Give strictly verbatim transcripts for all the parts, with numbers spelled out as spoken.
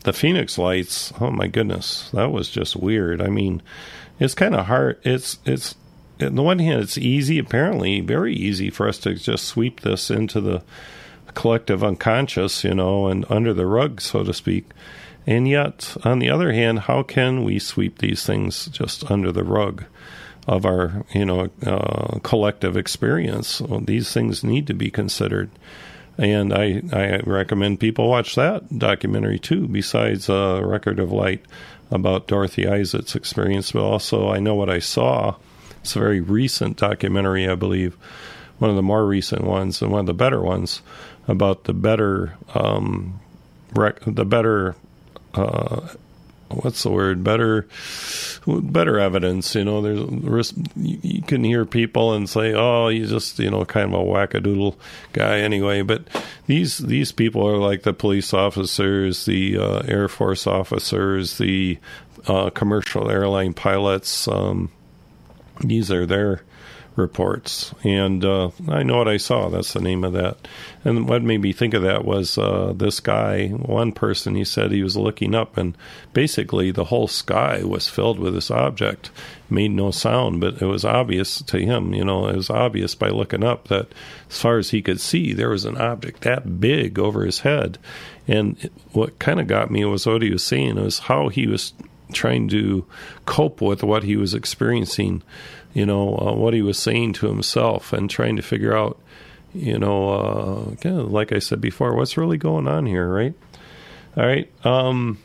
the Phoenix Lights, oh my goodness, that was just weird. I mean, it's kind of hard. It's, it's, on the one hand, it's easy, apparently very easy for us to just sweep this into the collective unconscious, you know, and under the rug, so to speak. And yet, on the other hand, how can we sweep these things just under the rug of our, you know, uh, collective experience? Well, these things need to be considered. And I, I recommend people watch that documentary too, besides uh, Record of Light, about Dorothy Isaac's experience. But also, I Know What I Saw. It's a very recent documentary, I believe, one of the more recent ones and one of the better ones, about the better, um, rec- the better, uh, what's the word? Better, better evidence. You know, there's you can hear people and say, "Oh, he's just, you know, kind of a wackadoodle guy." Anyway, but these these people are like the police officers, the uh, Air Force officers, the uh, commercial airline pilots. Um, these are their reports, and uh, I Know What I Saw. That's the name of that. And what made me think of that was uh, this guy, one person, he said he was looking up, and basically the whole sky was filled with this object. Made no sound, but it was obvious to him, you know, it was obvious by looking up that as far as he could see, there was an object that big over his head. And what kind of got me was what he was saying, was how he was trying to cope with what he was experiencing, you know, uh, what he was saying to himself, and trying to figure out, you know, uh, again, like I said before, what's really going on here, right? All right. Um,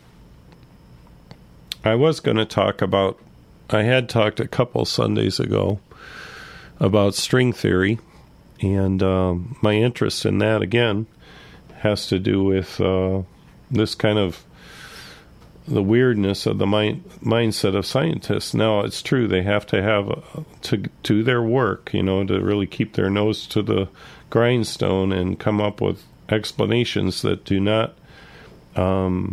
I was going to talk about, I had talked a couple Sundays ago about string theory, and um, my interest in that, again, has to do with uh, this kind of the weirdness of the mind, mindset of scientists. Now, it's true, they have to have, a, to do their work, you know, to really keep their nose to the grindstone and come up with explanations that do not um,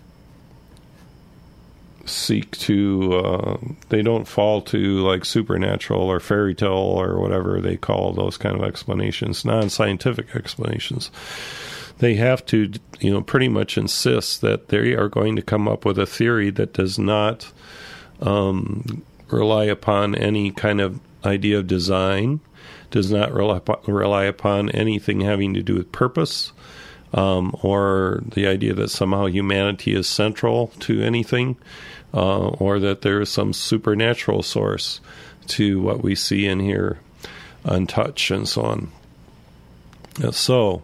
seek to, uh, they don't fall to like supernatural or fairy tale or whatever they call those kind of explanations, non-scientific explanations. They have to, you know, pretty much insist that they are going to come up with a theory that does not um, rely upon any kind of idea of design, does not rely, rely upon anything having to do with purpose, um, or the idea that somehow humanity is central to anything, uh, or that there is some supernatural source to what we see and hear and touch and so on. So,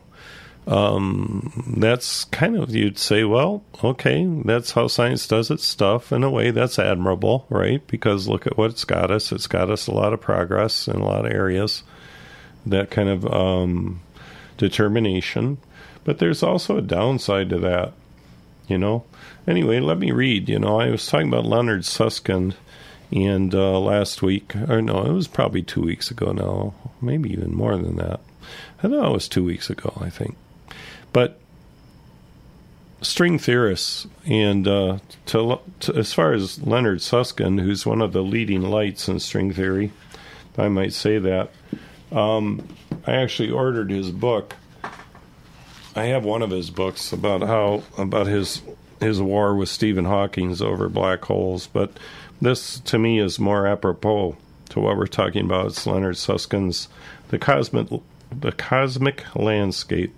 Um, that's kind of, you'd say, well, okay, that's how science does its stuff. In a way, that's admirable, right? Because look at what it's got us. It's got us a lot of progress in a lot of areas, that kind of um, determination. But there's also a downside to that, you know? Anyway, let me read. You know, I was talking about Leonard Susskind, and uh, last week, or no, it was probably two weeks ago now, maybe even more than that. I know it was two weeks ago, I think. But string theorists, and uh, to, to, as far as Leonard Susskind, who's one of the leading lights in string theory, if I might say that, um, I actually ordered his book. I have one of his books about how about his his war with Stephen Hawking over black holes, but this to me is more apropos to what we're talking about. It's Leonard Susskind's The Cosmic The Cosmic Landscape,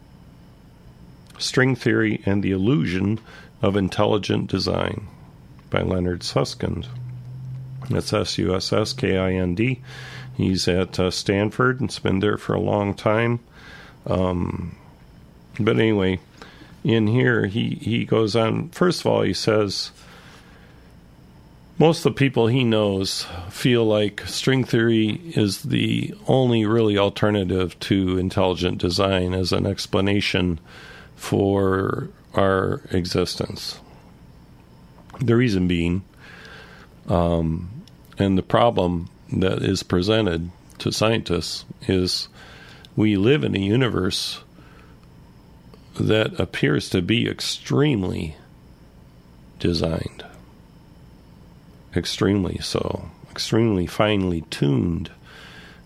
String Theory and the Illusion of Intelligent Design by Leonard Susskind. That's S U S S K I N D. He's at uh, Stanford and has been there for a long time. Um, but anyway, in here he, he goes on. First of all, he says most of the people he knows feel like string theory is the only really alternative to intelligent design as an explanation for our existence. The reason being, um, and the problem that is presented to scientists is we live in a universe that appears to be extremely designed. Extremely so. Extremely finely tuned.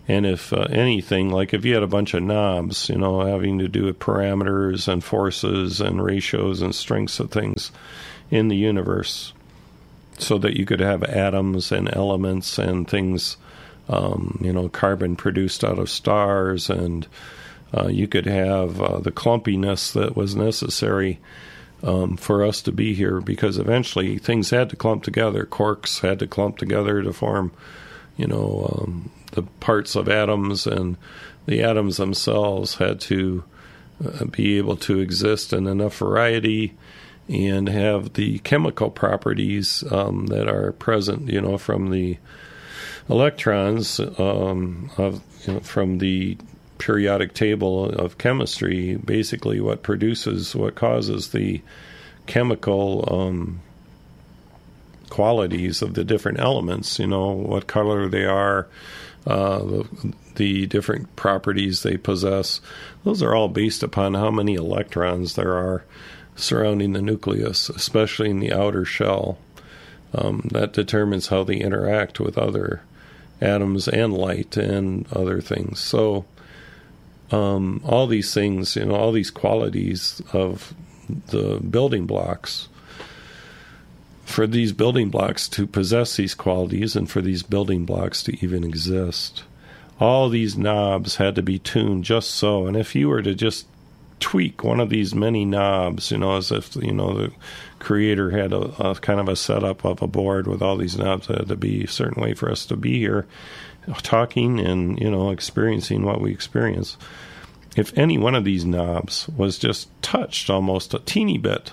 And if uh, anything, like if you had a bunch of knobs, you know, having to do with parameters and forces and ratios and strengths of things in the universe, so that you could have atoms and elements and things, um, you know, carbon produced out of stars, and uh, you could have uh, the clumpiness that was necessary um, for us to be here, because eventually things had to clump together. Quarks had to clump together to form, you know, um, the parts of atoms, and the atoms themselves had to uh, be able to exist in enough variety and have the chemical properties um, that are present, you know, from the electrons um, of you know, from the periodic table of chemistry. Basically, what produces, what causes the chemical um, qualities of the different elements. You know, what color they are, uh, the, the different properties they possess. Those are all based upon how many electrons there are surrounding the nucleus, especially in the outer shell. Um, that determines how they interact with other atoms and light and other things. So um, all these things, you know, all these qualities of the building blocks, for these building blocks to possess these qualities and for these building blocks to even exist, all these knobs had to be tuned just so. And if you were to just tweak one of these many knobs, you know, as if, you know, the creator had a, a kind of a setup of a board with all these knobs that had to be a certain way for us to be here talking and, you know, experiencing what we experience. If any one of these knobs was just touched almost a teeny bit,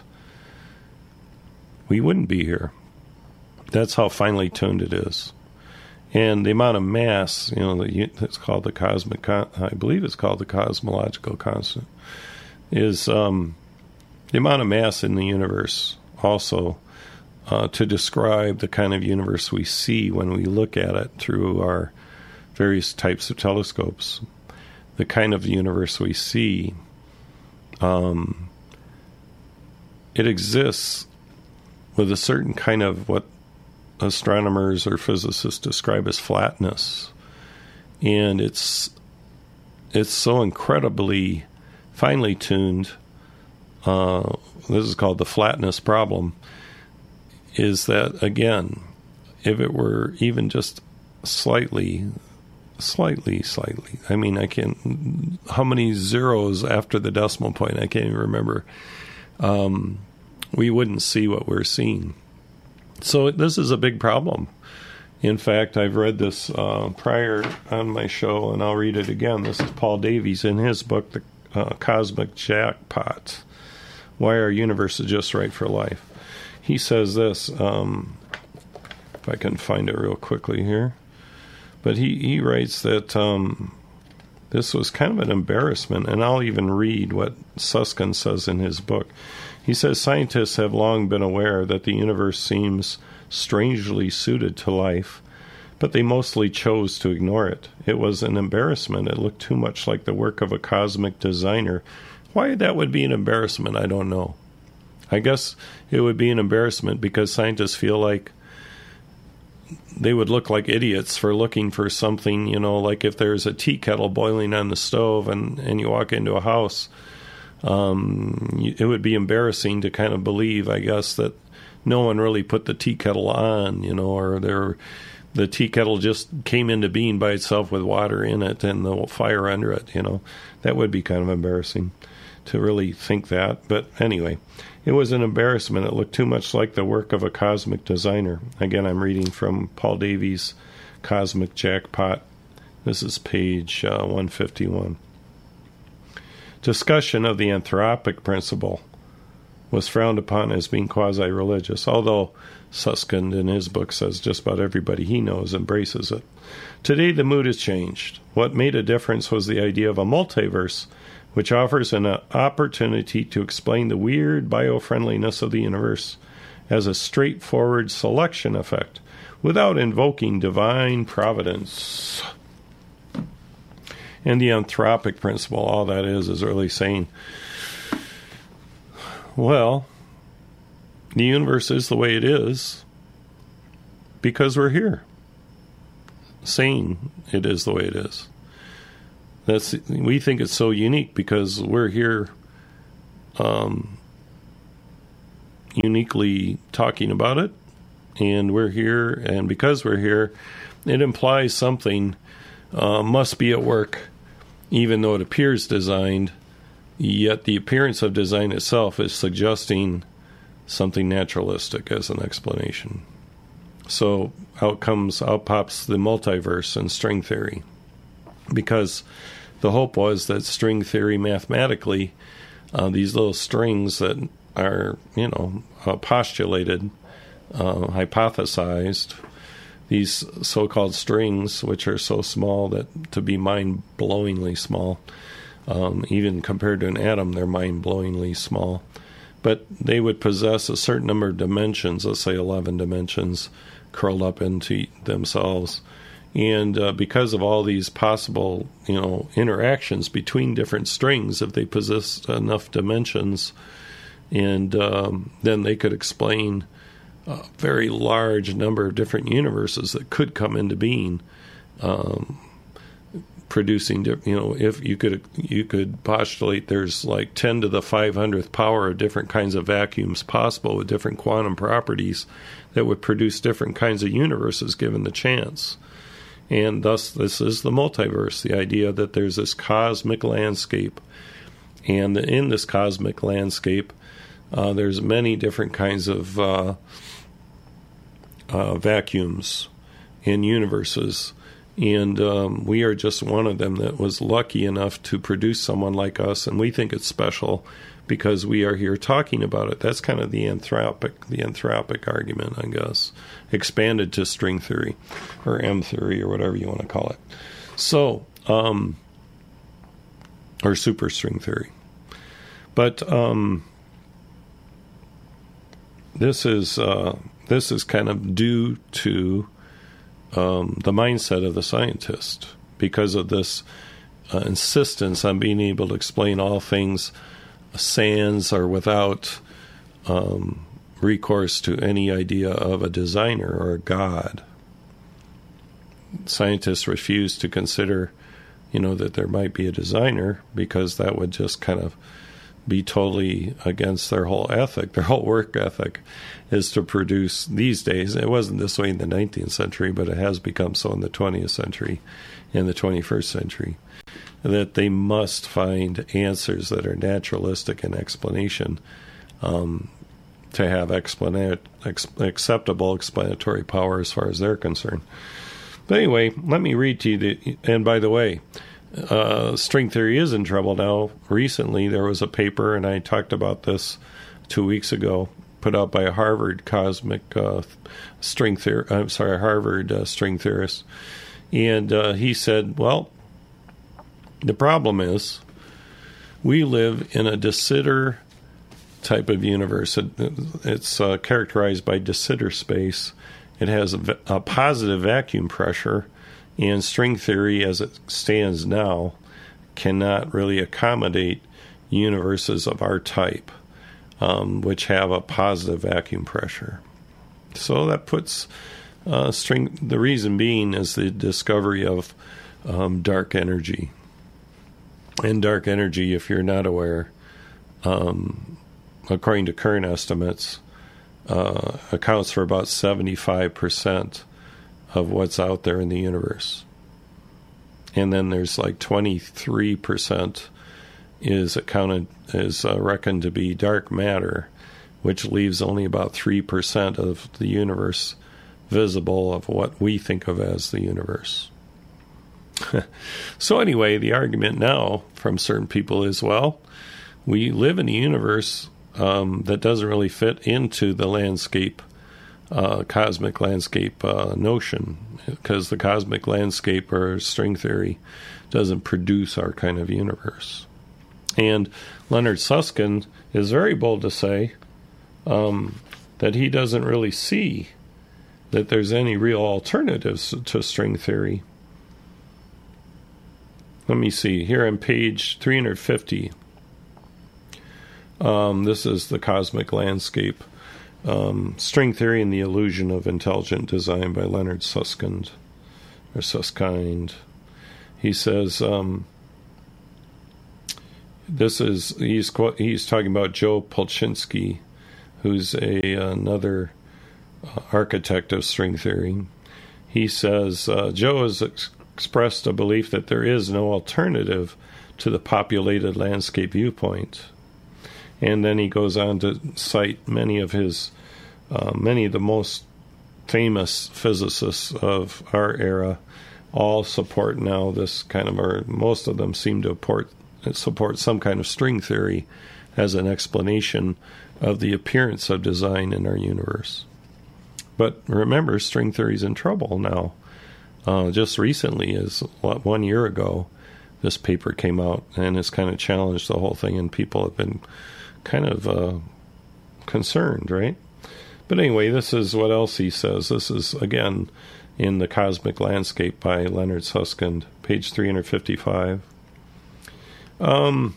we wouldn't be here. That's how finely tuned it is. And the amount of mass, you know, it's called the cosmic, I believe it's called the cosmological constant, is um, the amount of mass in the universe also uh, to describe the kind of universe we see when we look at it through our various types of telescopes. The kind of universe we see, um, it exists with a certain kind of what astronomers or physicists describe as flatness. And it's it's so incredibly finely tuned. Uh, this is called the flatness problem. Is that, again, if it were even just slightly, slightly, slightly, I mean, I can't, how many zeros after the decimal point, I can't even remember, um, we wouldn't see what we're seeing. So this is a big problem. In fact, I've read this uh, prior on my show, and I'll read it again. This is Paul Davies in his book, The uh, Cosmic Jackpot, Why Our Universe is Just Right for Life. He says this, um, if I can find it real quickly here, but he, he writes that um, this was kind of an embarrassment, and I'll even read what Susskind says in his book. He says, scientists have long been aware that the universe seems strangely suited to life, but they mostly chose to ignore it. It was an embarrassment. It looked too much like the work of a cosmic designer. Why that would be an embarrassment, I don't know. I guess it would be an embarrassment because scientists feel like they would look like idiots for looking for something, you know, like if there's a tea kettle boiling on the stove and, and you walk into a house, um, it would be embarrassing to kind of believe, I guess, that no one really put the tea kettle on, you know, or there, the tea kettle just came into being by itself with water in it and the fire under it, you know. That would be kind of embarrassing to really think that. But anyway, it was an embarrassment. It looked too much like the work of a cosmic designer. Again, I'm reading from Paul Davies' Cosmic Jackpot. This is page uh, one fifty-one. Discussion of the anthropic principle was frowned upon as being quasi-religious, although Susskind in his book says just about everybody he knows embraces it. Today the mood has changed. What made a difference was the idea of a multiverse, which offers an opportunity to explain the weird biofriendliness of the universe as a straightforward selection effect, without invoking divine providence. And the anthropic principle, all that is, is really saying, well, the universe is the way it is because we're here. saying it is the way it is. That's we think it's so unique because we're here um, uniquely talking about it, and we're here, and because we're here, it implies something uh, must be at work, even though it appears designed, yet the appearance of design itself is suggesting something naturalistic as an explanation. So out comes, out pops the multiverse and string theory, because the hope was that string theory mathematically, uh, these little strings that are, you know, uh, postulated, uh, hypothesized, these so-called strings, which are so small that to be mind-blowingly small, um, even compared to an atom, they're mind-blowingly small. But they would possess a certain number of dimensions, let's say eleven dimensions, curled up into themselves. And uh, because of all these possible, you know, interactions between different strings, if they possess enough dimensions, and um, then they could explain a very large number of different universes that could come into being, um, producing, you know, if you could you could postulate there's like ten to the five hundredth power of different kinds of vacuums possible with different quantum properties that would produce different kinds of universes given the chance. And thus, this is the multiverse, the idea that there's this cosmic landscape. And in this cosmic landscape, uh, there's many different kinds of uh, uh, vacuums in universes. And um, we are just one of them that was lucky enough to produce someone like us. And we think it's special because we are here talking about it. That's kind of the anthropic, the anthropic argument, I guess, expanded to string theory or M theory or whatever you want to call it. So, um, or superstring theory. But um, this is uh, this is kind of due to um, the mindset of the scientist because of this uh, insistence on being able to explain all things sans or without um, recourse to any idea of a designer or a god. Scientists refuse to consider, you know, that there might be a designer because that would just kind of be totally against their whole ethic. Their whole work ethic is to produce these days. It wasn't this way in the nineteenth century, but it has become so in the twentieth century, in the twenty-first century. That they must find answers that are naturalistic in explanation um, to have explana- ex- acceptable explanatory power as far as they're concerned. But anyway, let me read to you. The, and by the way, uh, string theory is in trouble now. Recently, there was a paper, and I talked about this two weeks ago, put out by a Harvard cosmic uh, string theor- I'm sorry, Harvard uh, string theorist, and uh, he said, well, the problem is we live in a de Sitter type of universe. It, it's uh, characterized by de Sitter space. It has a, a positive vacuum pressure, and string theory as it stands now cannot really accommodate universes of our type, um, which have a positive vacuum pressure. So that puts uh, string, the reason being is the discovery of um, dark energy. And dark energy, if you're not aware, um, according to current estimates, uh, accounts for about seventy-five percent of what's out there in the universe. And then there's like twenty-three percent is accounted, is uh, reckoned to be dark matter, which leaves only about three percent of the universe visible of what we think of as the universe. So anyway, the argument now from certain people is, well, we live in a universe um, that doesn't really fit into the landscape, uh, cosmic landscape uh, notion, because the cosmic landscape or string theory doesn't produce our kind of universe. And Leonard Susskind is very bold to say um, that he doesn't really see that there's any real alternatives to string theory. Let me see. Here on page three hundred fifty, um, this is the cosmic landscape. Um, String Theory and the Illusion of Intelligent Design by Leonard Susskind. or Susskind. He says, um, this is, he's he's talking about Joe Polchinski, who's a another uh, architect of string theory. He says, uh, Joe has ex- expressed a belief that there is no alternative to the populated landscape viewpoint. And then he goes on to cite many of his, uh, many of the most famous physicists of our era all support now this kind of, or most of them seem to support, support some kind of string theory as an explanation of the appearance of design in our universe. But remember, string theory's in trouble now. Uh, just recently, is what, one year ago, this paper came out and has kind of challenged the whole thing, and people have been kind of uh, concerned, right? But anyway, this is what else he says. This is, again, in The Cosmic Landscape by Leonard Susskind, page three fifty-five. Um,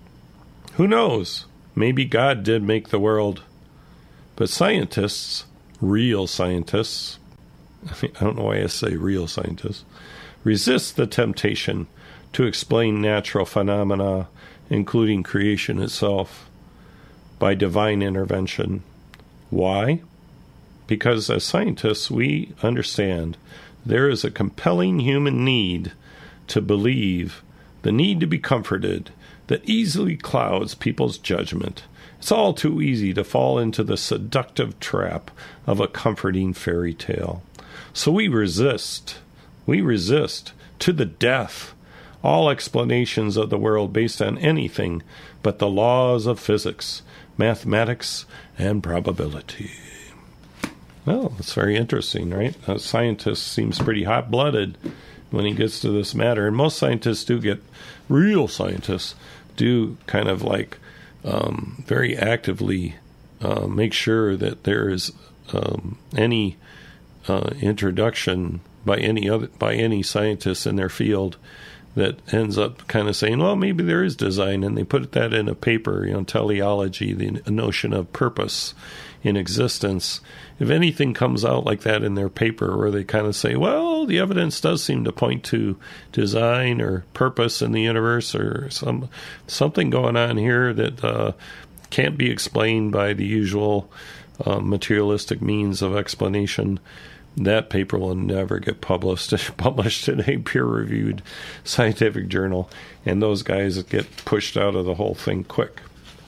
who knows? Maybe God did make the world. But scientists, real scientists, I don't know why I say real scientists, resist the temptation to explain natural phenomena, including creation itself, by divine intervention. Why? Because as scientists, we understand there is a compelling human need to believe, the need to be comforted, that easily clouds people's judgment. It's all too easy to fall into the seductive trap of a comforting fairy tale. So we resist, we resist to the death all explanations of the world based on anything but the laws of physics, mathematics, and probability. Well, it's very interesting, right? A scientist seems pretty hot-blooded when he gets to this matter. And most scientists do get, real scientists do kind of like um, very actively uh, make sure that there is um, any uh, introduction by any other by any scientist in their field that ends up kind of saying, well, maybe there is design, and they put that in a paper, you know, teleology, the notion of purpose in existence. If anything comes out like that in their paper where they kind of say, well, the evidence does seem to point to design or purpose in the universe or some something going on here that uh, can't be explained by the usual uh, materialistic means of explanation, that paper will never get published published in a peer-reviewed scientific journal, and those guys get pushed out of the whole thing quick.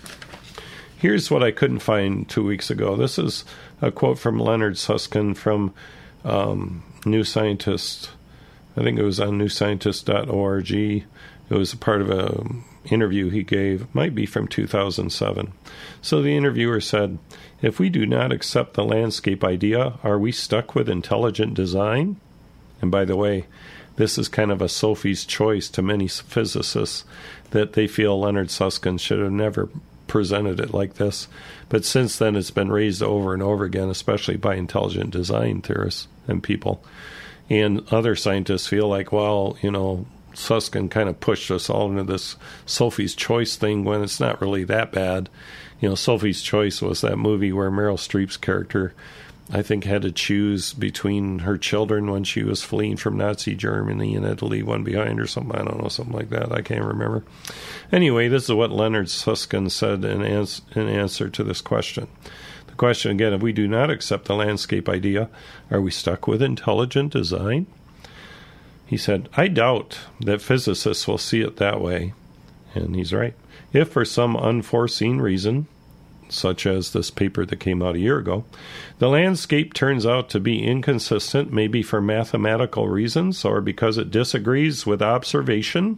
Here's what I couldn't find two weeks ago. This is a quote from Leonard Susskind from um, New Scientist. I think it was on new scientist dot org. It was a part of an interview he gave. It might be from two thousand seven. So the interviewer said, if we do not accept the landscape idea, are we stuck with intelligent design? And by the way, this is kind of a Sophie's choice to many physicists, that they feel Leonard Susskind should have never presented it like this. But since then, it's been raised over and over again, especially by intelligent design theorists and people. And other scientists feel like, well, you know, Susskind kind of pushed us all into this Sophie's Choice thing when it's not really that bad. You know, Sophie's Choice was that movie where Meryl Streep's character, I think, had to choose between her children when she was fleeing from Nazi Germany and had to leave one behind or something. I don't know, something like that. I can't remember. Anyway, this is what Leonard Susskind said in, ans- in answer to this question. The question, again, if we do not accept the landscape idea, are we stuck with intelligent design? He said, I doubt that physicists will see it that way. And he's right. If for some unforeseen reason, such as this paper that came out a year ago, the landscape turns out to be inconsistent, maybe for mathematical reasons or because it disagrees with observation,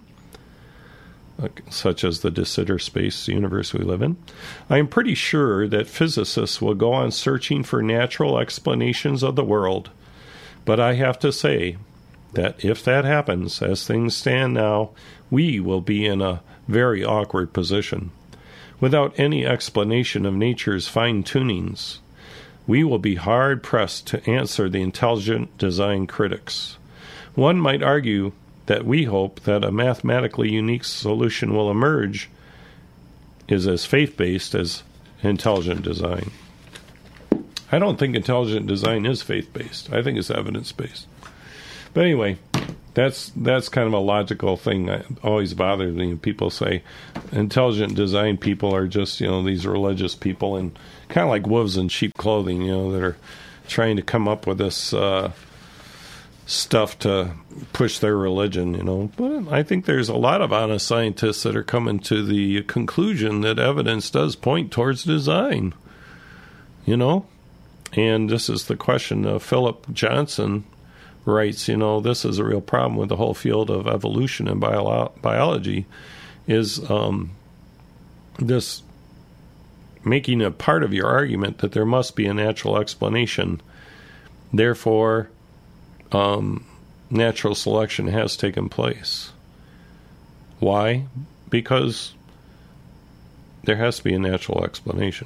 such as the de Sitter space universe we live in, I am pretty sure that physicists will go on searching for natural explanations of the world. But I have to say that if that happens, as things stand now, we will be in a very awkward position. Without any explanation of nature's fine-tunings, we will be hard-pressed to answer the intelligent design critics. One might argue that we hope that a mathematically unique solution will emerge is as faith-based as intelligent design. I don't think intelligent design is faith-based. I think it's evidence-based. But anyway, that's that's kind of a logical thing that always bothers me. People say intelligent design people are just, you know, these religious people, and kind of like wolves in sheep clothing, you know, that are trying to come up with this uh, stuff to push their religion, you know. But I think there's a lot of honest scientists that are coming to the conclusion that evidence does point towards design, you know. And this is the question. Uh, Philip Johnson writes, you know, this is a real problem with the whole field of evolution and bio- biology, is um, this making a part of your argument that there must be a natural explanation. Therefore, um, natural selection has taken place. Why? Because there has to be a natural explanation.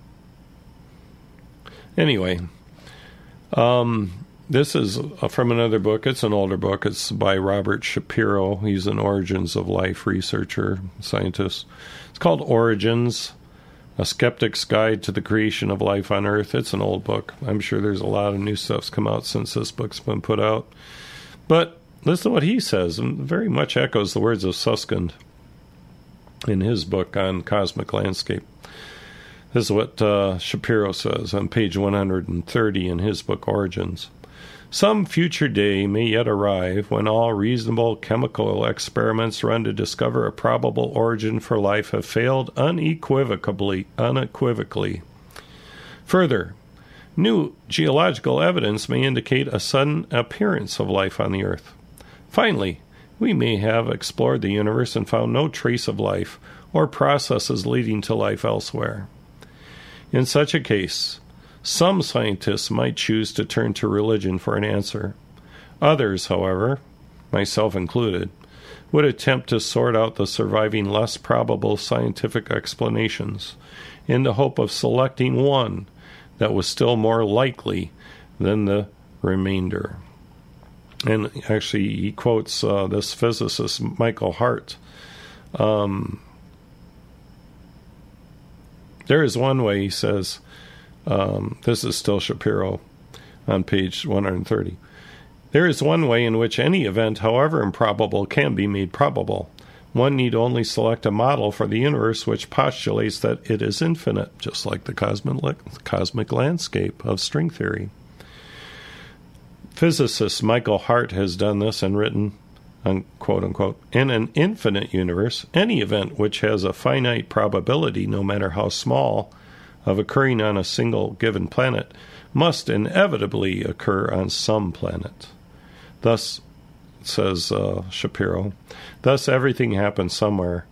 Anyway, um, this is from another book. It's an older book. It's by Robert Shapiro. He's an Origins of Life researcher, scientist. It's called Origins, A Skeptic's Guide to the Creation of Life on Earth. It's an old book. I'm sure there's a lot of new stuff's come out since this book's been put out. But listen to what he says, and very much echoes the words of Susskind in his book on cosmic landscape. This is what uh, Shapiro says on page one hundred thirty in his book Origins. Some future day may yet arrive when all reasonable chemical experiments run to discover a probable origin for life have failed unequivocally. unequivocally. Further, new geological evidence may indicate a sudden appearance of life on the Earth. Finally, we may have explored the universe and found no trace of life or processes leading to life elsewhere. In such a case, some scientists might choose to turn to religion for an answer. Others, however, myself included, would attempt to sort out the surviving less probable scientific explanations in the hope of selecting one that was still more likely than the remainder. And actually, he quotes uh, this physicist, Michael Hart. Um, there is one way, he says, um, this is still Shapiro on page one hundred thirty. There is one way in which any event, however improbable, can be made probable. One need only select a model for the universe which postulates that it is infinite, just like the cosmic, cosmic landscape of string theory. Physicist Michael Hart has done this and written, quote unquote, in an infinite universe, any event which has a finite probability, no matter how small, of occurring on a single given planet must inevitably occur on some planet. Thus, says uh, Shapiro, thus everything happens somewhere.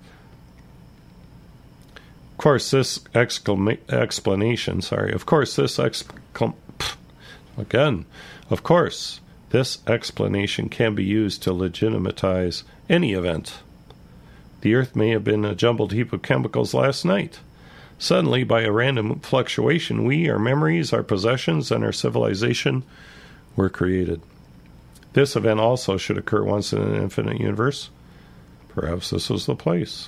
Of course, this exclama- explanation, sorry, of course, this exclam- pff, again, of course, this explanation can be used to legitimatize any event. The Earth may have been a jumbled heap of chemicals last night. Suddenly, by a random fluctuation, we, our memories, our possessions, and our civilization were created. This event also should occur once in an infinite universe. Perhaps this was the place.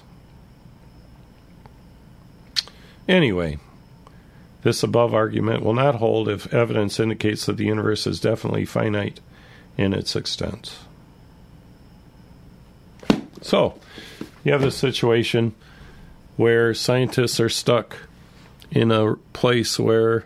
Anyway, this above argument will not hold if evidence indicates that the universe is definitely finite in its extent. So, you have this situation where scientists are stuck in a place where,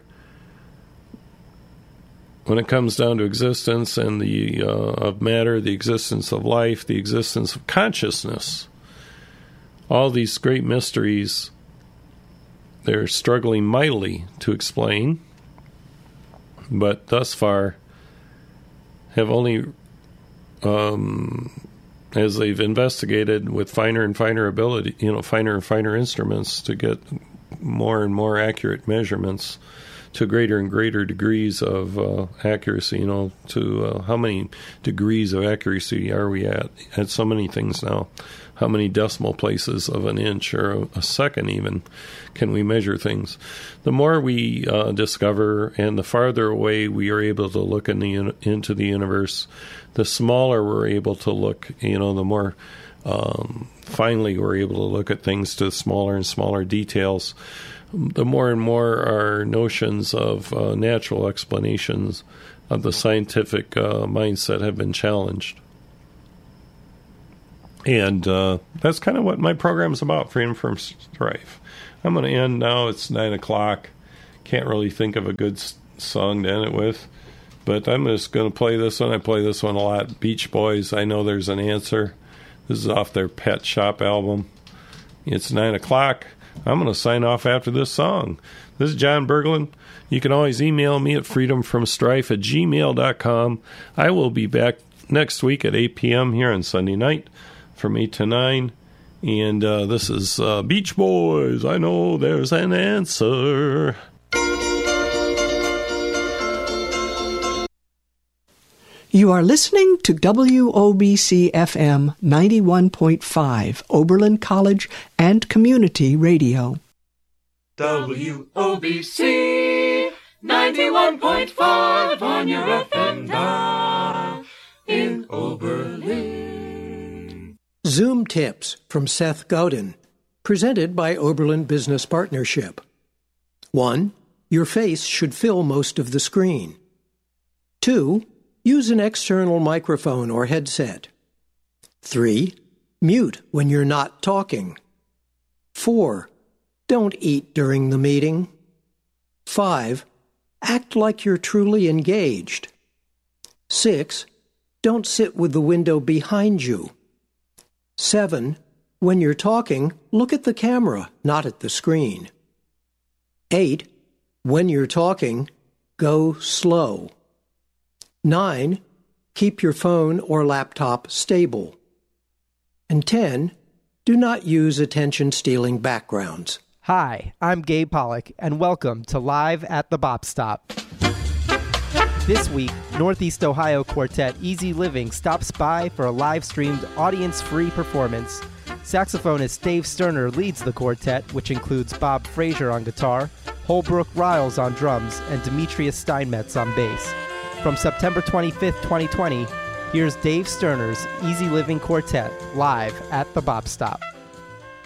when it comes down to existence and the uh, of matter, the existence of life, the existence of consciousness, all these great mysteries, they're struggling mightily to explain, but thus far have only, um, as they've investigated with finer and finer ability, you know, finer and finer instruments to get more and more accurate measurements to greater and greater degrees of uh, accuracy, you know, to uh, how many degrees of accuracy are we at? At so many things now. How many decimal places of an inch or a, a second even can we measure things? The more we uh, discover and the farther away we are able to look in the, into the universe, the smaller we're able to look, you know, the more um, finally we're able to look at things to smaller and smaller details. the more and more our notions of uh, natural explanations of the scientific uh, mindset have been challenged. And uh, that's kind of what my program's about, Freedom from Strife. I'm going to end now. It's nine o'clock. Can't really think of a good s- song to end it with. But I'm just going to play this one. I play this one a lot. Beach Boys, I Know There's an Answer. This is off their Pet Shop album. It's nine o'clock. I'm going to sign off after this song. This is John Berglund. You can always email me at freedomfromstrife at gmail dot com. I will be back next week at eight p.m. here on Sunday night from eight to nine. And uh, this is uh, Beach Boys, I Know There's an Answer. You are listening to W O B C F M ninety-one point five, Oberlin College and Community Radio. W O B C ninety-one point five on your F M dial in Oberlin. Zoom Tips from Seth Godin, presented by Oberlin Business Partnership. One. Your face should fill most of the screen. Two. Use an external microphone or headset. Three. Mute when you're not talking. Four. Don't eat during the meeting. Five. Act like you're truly engaged. Six. Don't sit with the window behind you. Seven. When you're talking, look at the camera, not at the screen. Eight. When you're talking, go slow. Nine. Keep your phone or laptop stable. And ten. Do not use attention-stealing backgrounds. Hi, I'm Gabe Pollock, and welcome to Live at the Bop Stop. This week, Northeast Ohio quartet Easy Living stops by for a live-streamed, audience-free performance. Saxophonist Dave Sterner leads the quartet, which includes Bob Frazier on guitar, Holbrook Riles on drums, and Demetrius Steinmetz on bass. From September twenty-fifth, twenty twenty, here's Dave Sterner's Easy Living Quartet live at the Bop Stop.